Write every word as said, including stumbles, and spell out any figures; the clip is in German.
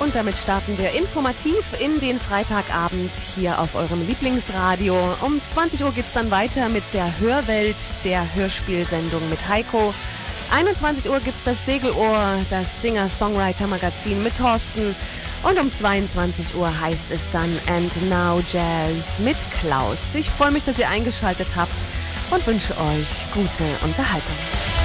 und damit starten wir informativ in den Freitagabend hier auf eurem Lieblingsradio. Um zwanzig Uhr geht's dann weiter mit der Hörwelt, der Hörspielsendung mit Heiko. einundzwanzig Uhr gibt's das Segelohr, das Singer-Songwriter-Magazin mit Thorsten. Und um zweiundzwanzig Uhr heißt es dann And Now Jazz mit Klaus. Ich freue mich, dass ihr eingeschaltet habt und wünsche euch gute Unterhaltung.